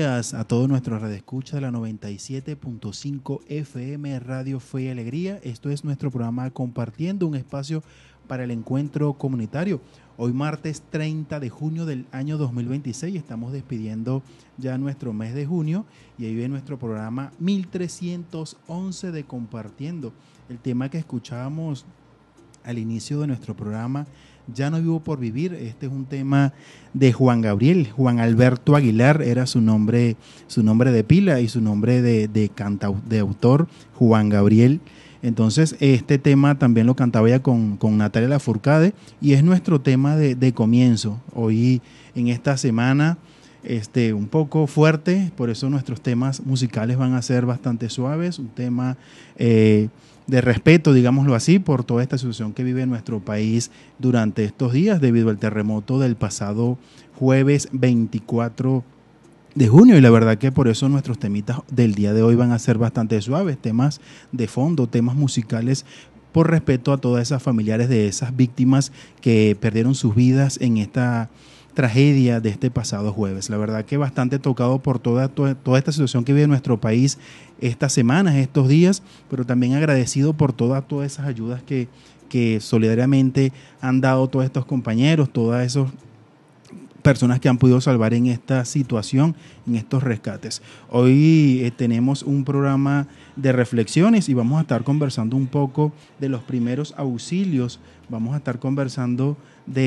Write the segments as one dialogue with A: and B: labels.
A: días a todos nuestros radioescuchas de la 97.5 FM Radio Fe y Alegría. Esto es nuestro programa Compartiendo, un espacio para el encuentro comunitario. Hoy martes 30 de junio del año 2026, estamos despidiendo ya nuestro mes de junio y ahí viene nuestro programa 1311 de Compartiendo. El tema que escuchábamos al inicio de nuestro programa, Ya no vivo por vivir. Este es un tema de Juan Gabriel. Juan Alberto Aguilar era su nombre de pila y su nombre de autor, Juan Gabriel. Entonces, este tema también lo cantaba ella con Natalia Lafourcade y es nuestro tema de comienzo. Hoy, en esta semana, un poco fuerte, por eso nuestros temas musicales van a ser bastante suaves. Un tema de respeto, digámoslo así, por toda esta situación que vive nuestro país durante estos días debido al terremoto del pasado jueves 24 de junio, y la verdad que por eso nuestros temitas del día de hoy van a ser bastante suaves, temas de fondo, temas musicales, por respeto a todas esas familiares de esas víctimas que perdieron sus vidas en esta tragedia de este pasado jueves. La verdad que bastante tocado por toda esta situación que vive nuestro país estas semanas, estos días, pero también agradecido por todas esas ayudas que solidariamente han dado todos estos compañeros, todas esas personas que han podido salvar en esta situación, en estos rescates. Hoy tenemos un programa de reflexiones y vamos a estar conversando un poco de los primeros auxilios. Vamos a estar conversando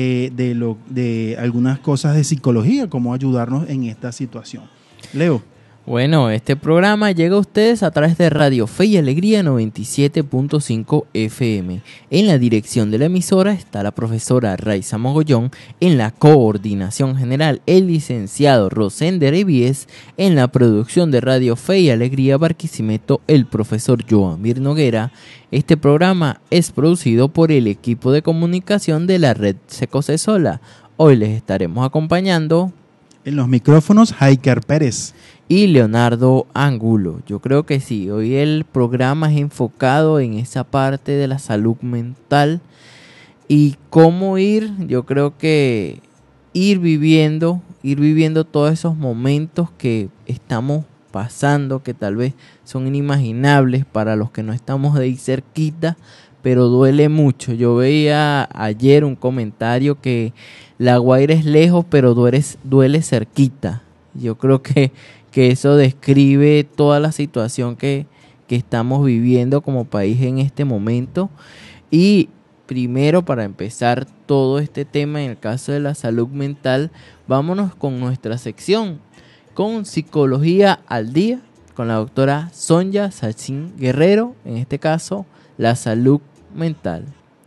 A: de algunas cosas de psicología, cómo ayudarnos en esta situación. Leo.
B: Bueno, este programa llega a ustedes a través de Radio Fe y Alegría 97.5 FM. En la dirección de la emisora está la profesora Raiza Mogollón, en la coordinación general el licenciado Rosender Evies, en la producción de Radio Fe y Alegría Barquisimeto el profesor Joamir Noguera. Este programa es producido por el equipo de comunicación de la red Secosesola. Hoy les estaremos acompañando
A: en los micrófonos Jaiker Pérez
B: y Leonardo Angulo. Yo creo que sí, hoy el programa es enfocado en esa parte de la salud mental y cómo yo creo que ir viviendo todos esos momentos que estamos pasando, que tal vez son inimaginables para los que no estamos de ahí cerquita, pero duele mucho. Yo veía ayer un comentario que La Guaira es lejos, pero duele cerquita. Yo creo que eso describe toda la situación que estamos viviendo como país en este momento. Y primero, para empezar todo este tema en el caso de la salud mental, vámonos con nuestra sección, con Psicología al Día, con la doctora Sonia Sachin Guerrero, en este caso, la salud mental.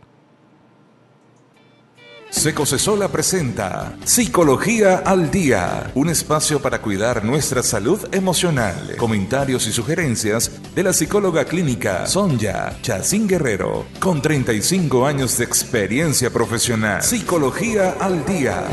C: Secosesola presenta Psicología al Día, un espacio para cuidar nuestra salud emocional. Comentarios y sugerencias de la psicóloga clínica Sonia Sachin Guerrero, con 35 años de experiencia profesional. Psicología al Día.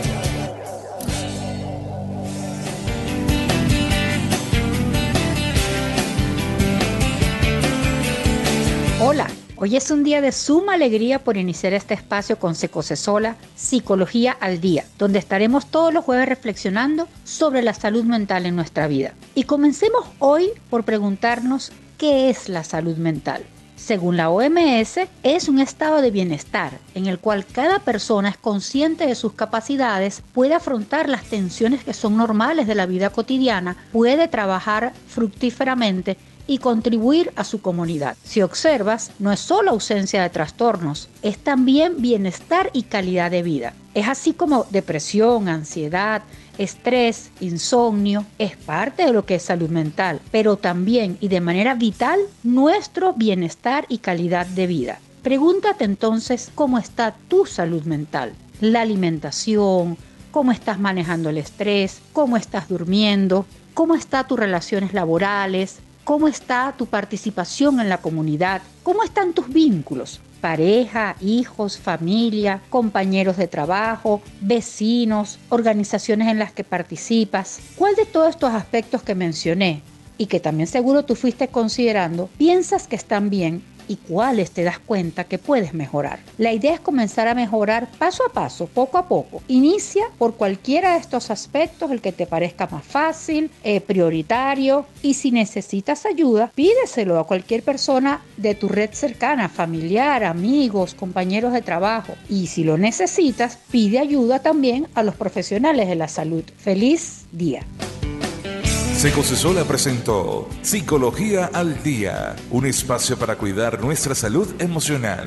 D: Hola. Hoy es un día de suma alegría por iniciar este espacio con Secosesola, Psicología al Día, donde estaremos todos los jueves reflexionando sobre la salud mental en nuestra vida. Y comencemos hoy por preguntarnos ¿qué es la salud mental? Según la OMS, es un estado de bienestar en el cual cada persona es consciente de sus capacidades, puede afrontar las tensiones que son normales de la vida cotidiana, puede trabajar fructíferamente y contribuir a su comunidad. Si observas, no es solo ausencia de trastornos, es también bienestar y calidad de vida. Es así como depresión, ansiedad, estrés, insomnio, es parte de lo que es salud mental, pero también y de manera vital nuestro bienestar y calidad de vida. Pregúntate entonces cómo está tu salud mental, la alimentación, cómo estás manejando el estrés, cómo estás durmiendo, cómo están tus relaciones laborales, cómo está tu participación en la comunidad, cómo están tus vínculos, pareja, hijos, familia, compañeros de trabajo, vecinos, organizaciones en las que participas. ¿Cuál de todos estos aspectos que mencioné y que también seguro tú fuiste considerando piensas que están bien y cuáles te das cuenta que puedes mejorar. La idea es comenzar a mejorar paso a paso, poco a poco. Inicia por cualquiera de estos aspectos, el que te parezca más fácil, prioritario, y si necesitas ayuda, pídeselo a cualquier persona de tu red cercana, familiar, amigos, compañeros de trabajo. Y si lo necesitas, pide ayuda también a los profesionales de la salud. ¡Feliz día!
C: Secocesola presentó Psicología al Día, un espacio para cuidar nuestra salud emocional.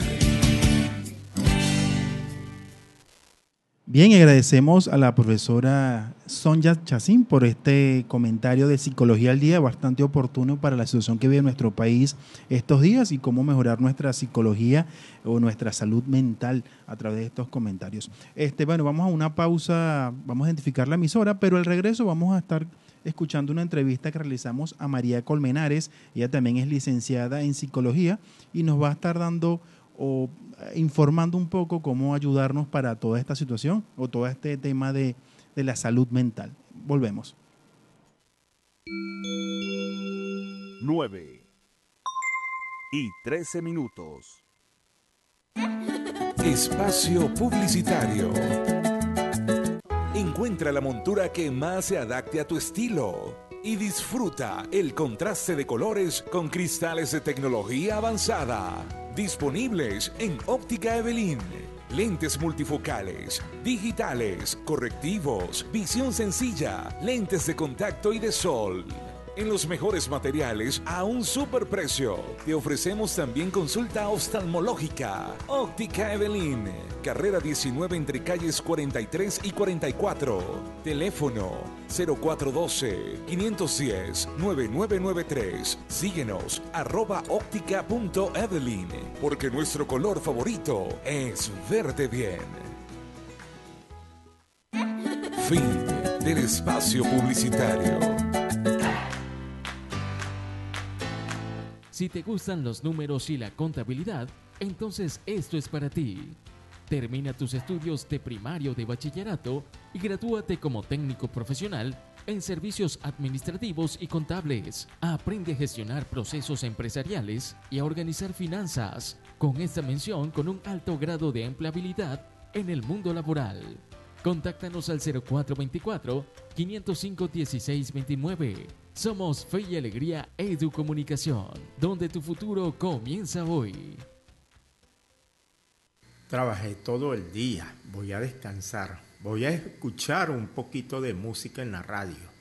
A: Bien, agradecemos a la profesora Sonia Chacín por este comentario de Psicología al Día, bastante oportuno para la situación que vive nuestro país estos días y cómo mejorar nuestra psicología o nuestra salud mental a través de estos comentarios. Bueno, vamos a una pausa, vamos a identificar la emisora, pero al regreso vamos a estar escuchando una entrevista que realizamos a María Colmenares. Ella también es licenciada en psicología y nos va a estar dando o informando un poco cómo ayudarnos para toda esta situación o todo este tema de la salud mental. Volvemos.
E: 9:13.
C: Espacio publicitario. Encuentra la montura que más se adapte a tu estilo y disfruta el contraste de colores con cristales de tecnología avanzada. Disponibles en Óptica Evelyn. Lentes multifocales, digitales, correctivos, visión sencilla, lentes de contacto y de sol. En los mejores materiales a un superprecio. Te ofrecemos también consulta oftalmológica. Óptica Evelyn, carrera 19 entre calles 43 y 44. Teléfono 0412-510-9993. Síguenos @óptica.evelyn, porque nuestro color favorito es verde bien. Fin del espacio publicitario.
F: Si te gustan los números y la contabilidad, entonces esto es para ti. Termina tus estudios de primario o de bachillerato y gradúate como técnico profesional en servicios administrativos y contables. Aprende a gestionar procesos empresariales y a organizar finanzas, con esta mención con un alto grado de empleabilidad en el mundo laboral. Contáctanos al 0424-505-1629. Somos Fe y Alegría Educomunicación, donde tu futuro comienza hoy.
G: Trabajé todo el día, voy a descansar, voy a escuchar un poquito de música en la radio.